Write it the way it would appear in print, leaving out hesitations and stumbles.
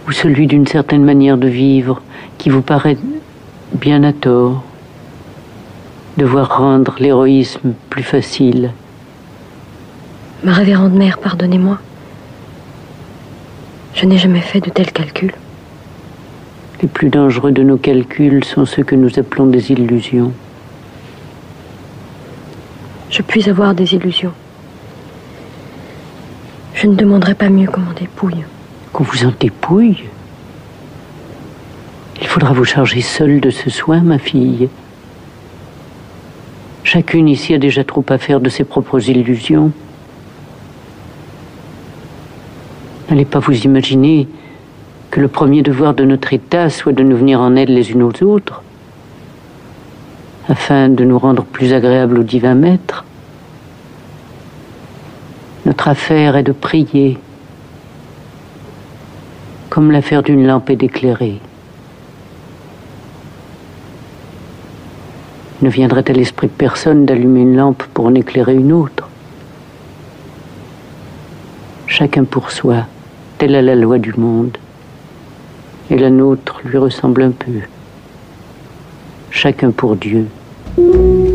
ou celui d'une certaine manière de vivre qui vous paraît bien à tort, devoir rendre l'héroïsme plus facile. Ma révérende mère, pardonnez-moi. Je n'ai jamais fait de tels calculs. Les plus dangereux de nos calculs sont ceux que nous appelons des illusions. Je puis avoir des illusions. Je ne demanderai pas mieux qu'on m'en dépouille. Qu'on vous en dépouille? Il faudra vous charger seule de ce soin, ma fille. Chacune ici a déjà trop à faire de ses propres illusions. N'allez pas vous imaginer que le premier devoir de notre état soit de nous venir en aide les unes aux autres, afin de nous rendre plus agréables au divin maître. Notre affaire est de prier, comme l'affaire d'une lampe est d'éclairer. Ne viendrait à l'esprit de personne d'allumer une lampe pour en éclairer une autre. Chacun pour soi, telle est la loi du monde. Et la nôtre lui ressemble un peu. Chacun pour Dieu.